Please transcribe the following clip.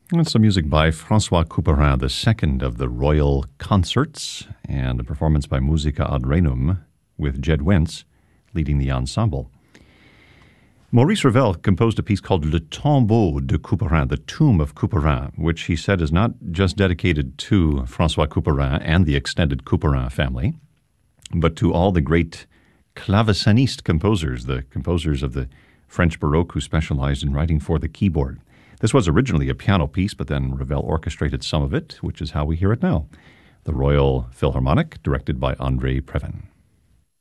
That's some music by François Couperin, the second of the Royal Concerts, and a performance by Musica ad Renum with Jed Wentz leading the ensemble. Maurice Ravel composed a piece called Le Tombeau de Couperin, the Tomb of Couperin, which he said is not just dedicated to François Couperin and the extended Couperin family, but to all the great claveciniste composers, the composers of the French Baroque who specialized in writing for the keyboard. This was originally a piano piece, but then Ravel orchestrated some of it, which is how we hear it now. The Royal Philharmonic, directed by André Previn.